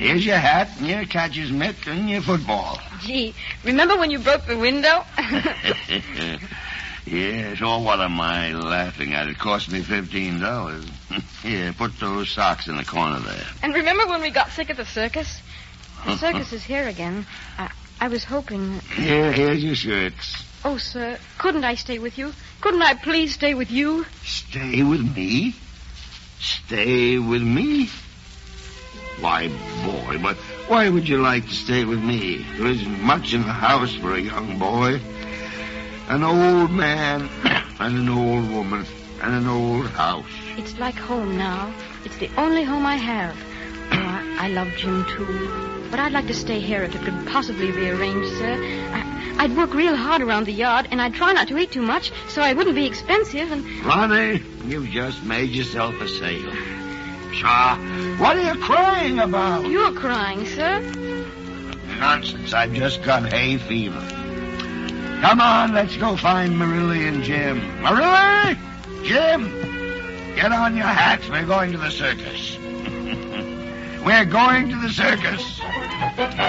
Here's your hat, and your catcher's mitt, and your football. Gee, remember when you broke the window? Yes, oh, what am I laughing at? It cost me $15. Here, put those socks in the corner there. And remember when we got sick at the circus? The circus is here again. I was hoping... Here's your shirts. Oh, sir, couldn't I stay with you? Couldn't I please stay with you? Stay with me? Stay with me? Why, boy, but why would you like to stay with me? There isn't much in the house for a young boy. An old man and an old woman and an old house. It's like home now. It's the only home I have. Oh, I love Jim, too. But I'd like to stay here if it could possibly be arranged, sir. I'd work real hard around the yard, and I'd try not to eat too much so I wouldn't be expensive and... Ronnie, you've just made yourself a sale. Shaw, what are you crying about? You're crying, sir. Nonsense. I've just got hay fever. Come on, let's go find Marilla and Jim. Marilla! Jim! Get on your hats. We're going to the circus. We're going to the circus.